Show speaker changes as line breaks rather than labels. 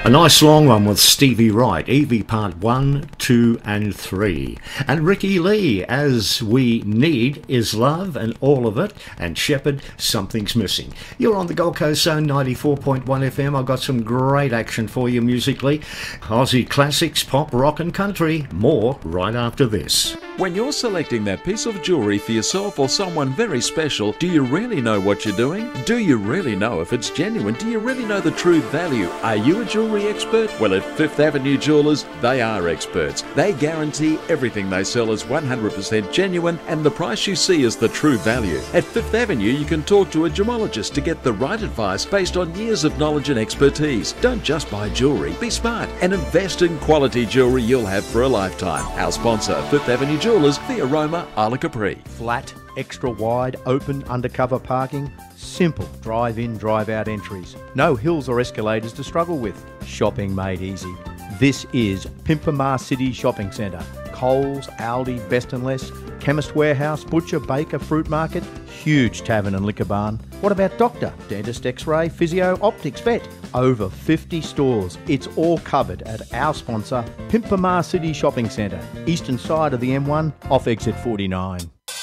A nice long one with Stevie Wright, Evie Part 1, 2 and 3. And Ricky Lee, As We Need Is Love and All of It, and Shepherd, Something's Missing. You're on the Gold Coast Zone 94.1 FM. I've got some great action for you musically. Aussie classics, pop, rock and country. More right after this.
When you're selecting that piece of jewellery for yourself or someone very special, do you really know what you're doing? Do you really know if it's genuine? Do you really know the true value? Are you a jewellery expert? Well, at Fifth Avenue Jewellers, they are experts. They guarantee everything they sell is 100% genuine and the price you see is the true value. At Fifth Avenue, you can talk to a gemologist to get the right advice based on years of knowledge and expertise. Don't just buy jewellery, be smart and invest in quality jewellery you'll have for a lifetime. Our sponsor, Fifth Avenue Jewellers, The Aroma, Isla Capri.
Flat, extra wide, open, undercover parking. Simple drive-in, drive-out entries. No hills or escalators to struggle with. Shopping made easy. This is Pimpamar City Shopping Centre. Coles, Aldi, Best and Less, Chemist Warehouse, Butcher, Baker, Fruit Market, huge tavern and liquor barn. What about doctor, dentist, x-ray, physio, optics, vet? Over 50 stores. It's all covered at our sponsor, Pimpamar City Shopping Centre, eastern side of the M1, off exit 49.